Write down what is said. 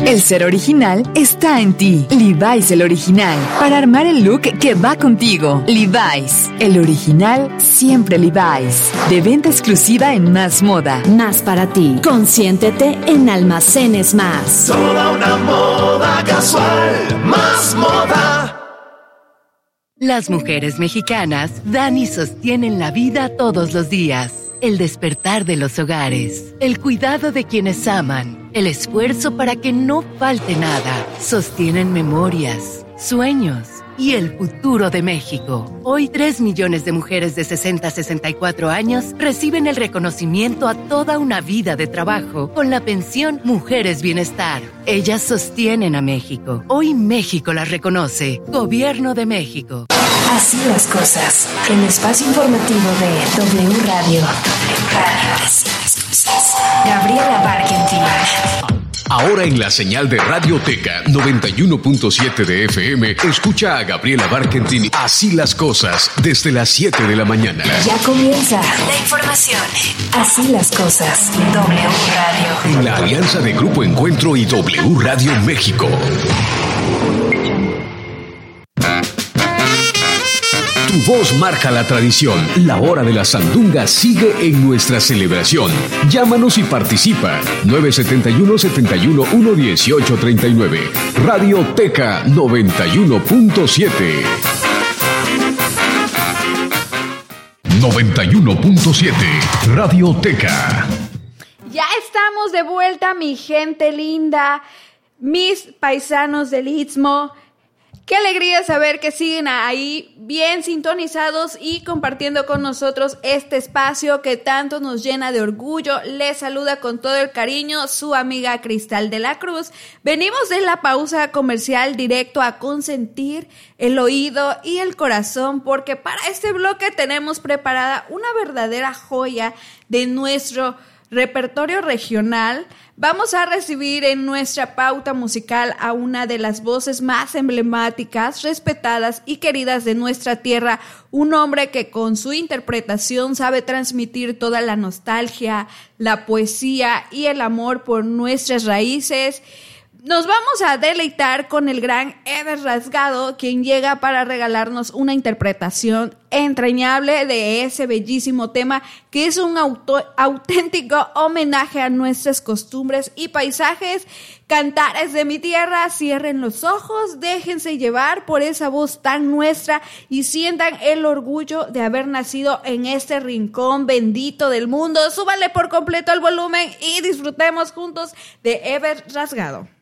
El ser original está en ti. Levi's el original. Para armar el look que va contigo. Levi's. El original siempre Levi's. De venta exclusiva en Más Moda. Más para ti. Consiéntete en Almacenes Más. Toda una moda casual. Más Moda. Las mujeres mexicanas dan y sostienen la vida todos los días. El despertar de los hogares, el cuidado de quienes aman, el esfuerzo para que no falte nada. Sostienen memorias, sueños y el futuro de México. Hoy 3 millones de mujeres de 60 a 64 años reciben el reconocimiento a toda una vida de trabajo con la pensión Mujeres Bienestar. Ellas sostienen a México. Hoy México las reconoce. Gobierno de México. Así las cosas. El espacio informativo de W Radio. Así las cosas. Gabriela Barkentin. Ahora en la señal de Radio Teca 91.7 de FM, escucha a Gabriela Barkentin Así las cosas, desde las 7 de la mañana. Ya comienza la información. Así las cosas. W Radio. En la alianza de Grupo Encuentro y W Radio México. Tu voz marca la tradición. La hora de la sandunga sigue en nuestra celebración. Llámanos y participa. 971-71-11839. Radio Teca 91.7. 91.7. Radio Teca. Ya estamos de vuelta, mi gente linda, mis paisanos del Istmo. Qué alegría saber que siguen ahí bien sintonizados y compartiendo con nosotros este espacio que tanto nos llena de orgullo. Les saluda con todo el cariño su amiga Cristal de la Cruz. Venimos de la pausa comercial directo a consentir el oído y el corazón, porque para este bloque tenemos preparada una verdadera joya de nuestro repertorio regional. Vamos a recibir en nuestra pauta musical a una de las voces más emblemáticas, respetadas y queridas de nuestra tierra, un hombre que con su interpretación sabe transmitir toda la nostalgia, la poesía y el amor por nuestras raíces. Nos vamos a deleitar con el gran Ever Rasgado, quien llega para regalarnos una interpretación entrañable de ese bellísimo tema que es un auténtico homenaje a nuestras costumbres y paisajes. Cantares de mi tierra, cierren los ojos, déjense llevar por esa voz tan nuestra y sientan el orgullo de haber nacido en este rincón bendito del mundo. Súbale por completo el volumen y disfrutemos juntos de Ever Rasgado.